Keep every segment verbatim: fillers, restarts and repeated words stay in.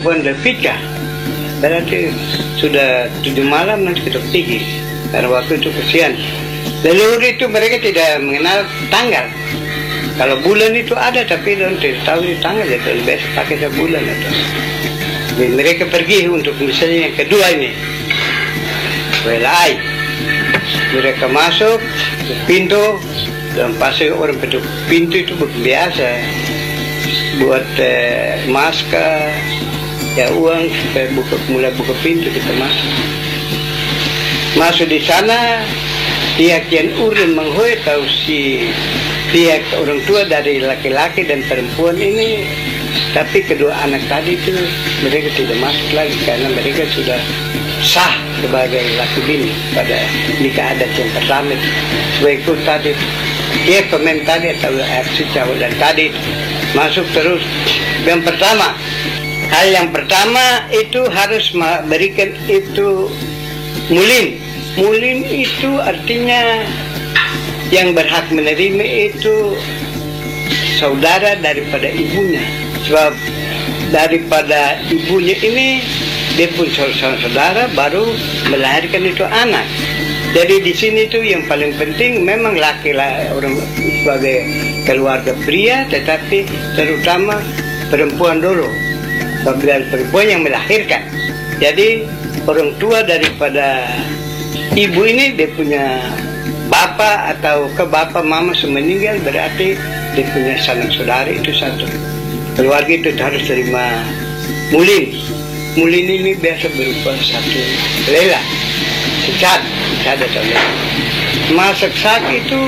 perempuan berpikir, berarti sudah tujuh malam nanti kita pergi, karena waktu itu kesian. Leluhur itu mereka tidak mengenal tanggal. Kalau bulan itu ada, tapi orang tidak tahu tanggal, jadi biasa pakai bulan itu. Jadi mereka pergi untuk misalnya yang kedua ini, welai. Mereka masuk ke pintu, dan pasti orang pintu pintu itu biasa buat eh, masker, ya uang supaya buka mulai buka pintu kita masuk. Masuk di sana, pihak yang urun menghoi tahu si pihak orang tua dari laki-laki dan perempuan ini, tapi kedua anak tadi itu mereka tidak masuk lagi karena mereka sudah sah sebagai laki bini pada nikah adat yang pertama. Sebagai tadi, dia pemain tadi atau aksi cowok dan tadi masuk terus. Yang pertama, hal yang pertama itu harus memberikan itu mulin. Mulin itu artinya yang berhak menerima itu saudara daripada ibunya. Sebab daripada ibunya ini dia pun saudara baru melahirkan itu anak. Jadi di sini tuh yang paling penting memang laki-laki orang sebagai keluarga pria, tetapi terutama perempuan dulu. Sebab perempuan yang melahirkan. Jadi orang tua daripada ibu ini dia punya bapak atau ke bapak mama semeninggal, berarti dia punya sanak saudara itu satu. Keluarga itu harus terima mulin. Mulin ini biasa berupa satu lela, secat, secat atau lela. Masak sak itu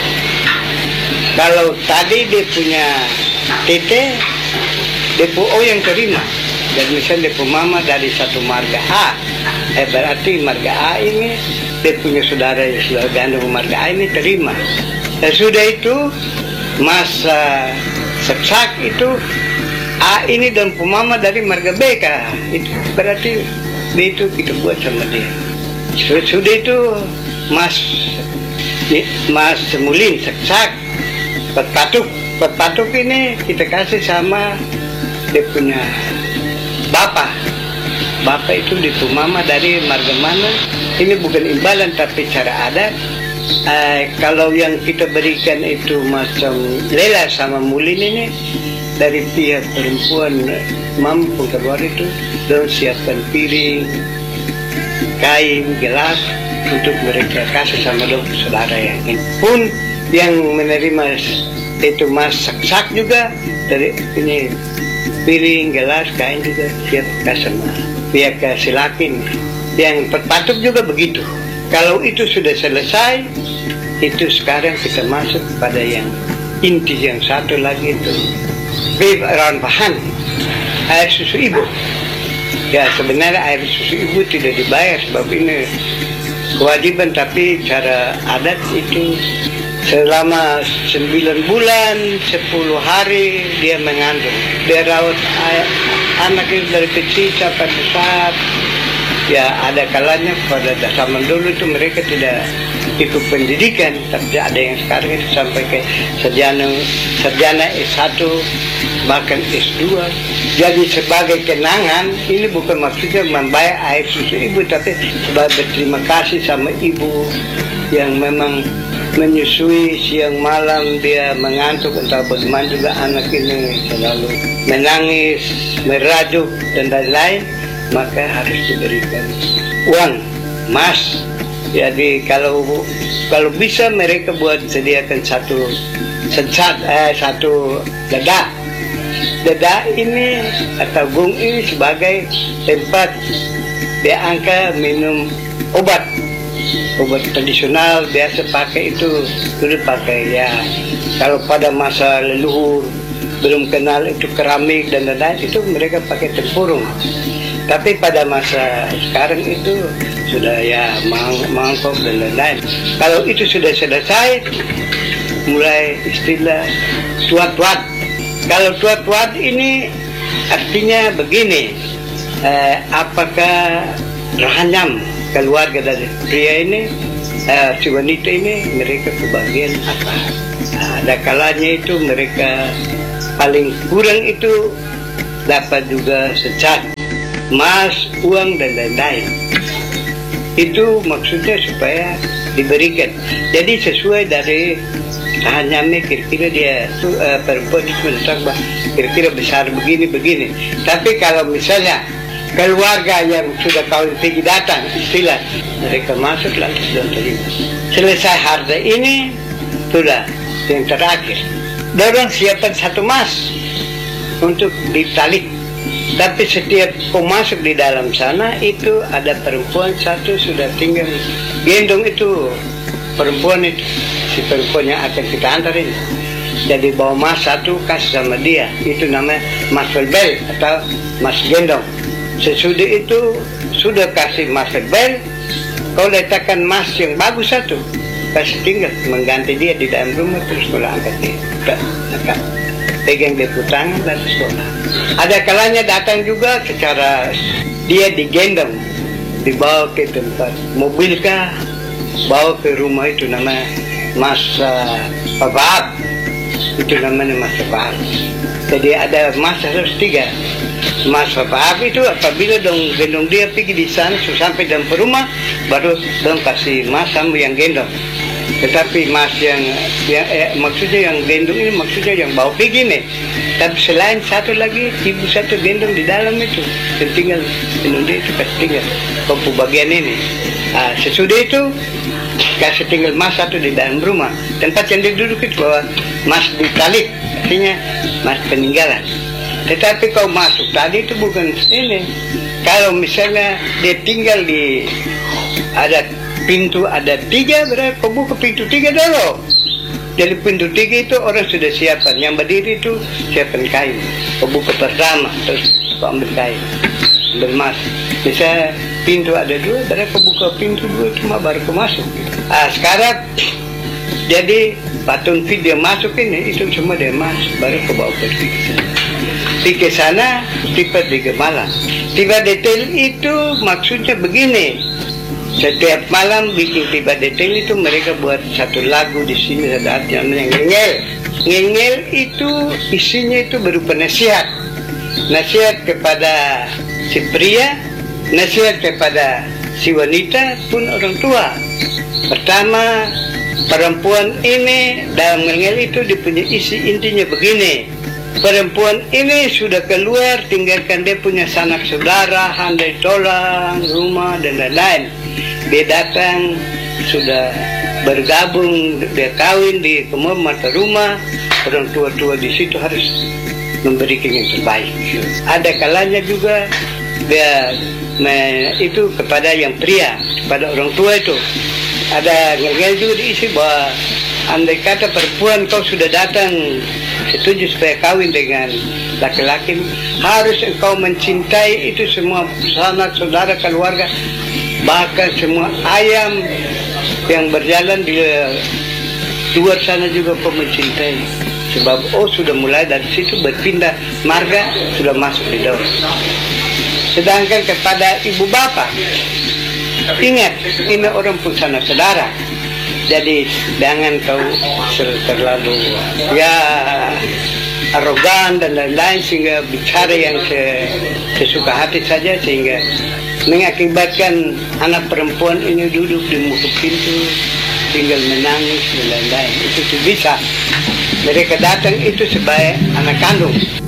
kalau tadi dia punya tete, dia pu oh yang terima. Dan misalnya dia pu mama dari satu marga A, eh berarti marga A ini dia punya saudara yang sudah gandung marga A ini terima. Dan sudah itu masa sak itu A ini dan pemama dari marga B kah? Itu berarti B itu kita buat sama dia. Sudah itu mas mas mulin sak pepatuk pepatuk ini kita kasih sama dia punya bapak. Bapak itu di pemama dari marga mana? Ini bukan imbalan tapi cara adat. Eh, kalau yang kita berikan itu macam lela sama mulin ini, dari pihak perempuan mampu keluar itu dan siapkan piring, kain, gelas untuk mereka kasih sama dong saudara yang ini. Pun yang menerima itu masak-sak juga dari ini piring, gelas, kain juga siap kasih sama pihak silakin. Yang pepatuk juga begitu. Kalau itu sudah selesai, itu sekarang kita masuk pada yang inti yang satu lagi itu rawan bahan air susu ibu. Ya sebenarnya air susu ibu tidak dibayar sebab ini kewajiban, tapi cara adat itu selama sembilan bulan sepuluh hari dia mengandung, dia rawat anak itu dari kecil sampai besar. Ya ada kalanya pada zaman dulu itu mereka tidak ikut pendidikan, tapi ada yang sekarang itu sampai ke sarjana sarjana S satu bahkan S dua. Jadi sebagai kenangan, ini bukan maksudnya membayar air susu ibu, tapi sebagai berterima kasih sama ibu yang memang menyusui siang malam, dia mengantuk entah bagaimana juga anak ini selalu menangis, merajuk dan lain-lain, maka harus diberikan uang emas. Jadi kalau kalau bisa mereka buat sediakan satu secat eh, satu dada dada ini atau gung ini sebagai tempat dia angka minum obat obat tradisional biasa pakai itu dulu pakai ya. Kalau pada masa leluhur belum kenal itu keramik dan lain-lain, itu mereka pakai tempurung. Tapi pada masa sekarang itu sudah ya mangkok dan lain-lain. Kalau itu sudah selesai, mulai istilah tuat-tuat. Kalau tuat-tuat ini artinya begini, eh, apakah rahanyam keluarga dari pria ini, eh, si wanita ini, mereka kebagian apa? Nah, ada kalanya itu mereka paling kurang itu dapat juga secat. emas, uang dan lain-lain. Itu maksudnya supaya diberikan. Jadi sesuai dari hanya kira-kira dia tu, uh, perempuan itu menetap kira-kira besar begini-begini. Tapi kalau misalnya keluarga yang sudah kawin tinggi datang, istilah mereka masuk lantas dan terima. Selesai harta ini sudah yang terakhir. Dorong siapkan satu mas untuk ditalik. Tapi setiap kau masuk di dalam sana itu ada perempuan satu sudah tinggal gendong itu perempuan itu, si perempuan yang akan kita antar ini. Jadi bawa mas satu kasih sama dia, itu namanya mas verbel atau mas gendong. Sesudah itu sudah kasih mas verbel, kau letakkan mas yang bagus satu, kasih tinggal mengganti dia di dalam rumah terus mulai angkat dia. Angkat. Pegang dia tangan dan sekolah. Ada kalanya datang juga secara dia digendong, dibawa ke tempat mobil kah, bawa ke rumah itu namanya mas uh, pabab, itu namanya mas pabab. Jadi ada mas harus tiga. Mas pabab itu apabila dong gendong dia pergi di sana sampai dalam rumah, baru dong kasih mas sama yang gendong. Tetapi mas yang, yang eh, maksudnya yang gendong ini maksudnya yang bawa pergi nih. Tapi selain satu lagi ibu satu gendong di dalam itu, yang tinggal gendong dia itu kasih tinggal kompu bagian ini. Nah, sesudah itu kasih tinggal mas satu di dalam rumah. Tempat yang dia duduk itu bahwa mas ditalik, artinya mas peninggalan. Tetapi kau masuk tadi itu bukan ini. Kalau misalnya dia tinggal di ada pintu ada tiga, berarti kau buka pintu tiga dulu. Jadi pintu tiga itu orang sudah siapkan. Yang berdiri itu siapkan kain. Kau buka pertama, terus kau ambil kain, ambil mas. Misalnya pintu ada dua, berarti kau buka pintu dua cuma baru kau masuk. Ah sekarang jadi patung video masuk ini itu semua dia masuk, baru kau bawa pergi ke sana. Di ke sana tiba di Gemalang. Tiba detail itu maksudnya begini. Setiap malam bikin tiba detail itu mereka buat satu lagu di sini ada artinya namanya ngengel. Ngengel itu isinya itu berupa nasihat. Nasihat kepada si pria, nasihat kepada si wanita pun orang tua. Pertama, perempuan ini dalam ngengel itu dipunyai isi intinya begini. Perempuan ini sudah keluar tinggalkan dia punya sanak saudara, handai tolang, rumah dan lain-lain. Dia datang sudah bergabung, dia kawin di kemur mata rumah, orang tua-tua di situ harus memberikan yang terbaik. Ada kalanya juga dia me, itu kepada yang pria, kepada orang tua itu. Ada ngel-ngel juga diisi bahwa andai kata perempuan kau sudah datang setuju supaya kawin dengan laki-laki, harus engkau mencintai itu semua sanak saudara keluarga, bahkan semua ayam yang berjalan di luar sana juga kau mencintai. Sebab oh sudah mulai dari situ berpindah marga, sudah masuk di dalam. Sedangkan kepada ibu bapak, ingat ini orang pun sanak saudara. Jadi jangan kau terlalu ya arogan dan lain-lain sehingga bicara yang se, sesuka hati saja sehingga mengakibatkan anak perempuan ini duduk di muka pintu tinggal menangis dan lain-lain. Itu bisa mereka datang itu sebagai anak kandung.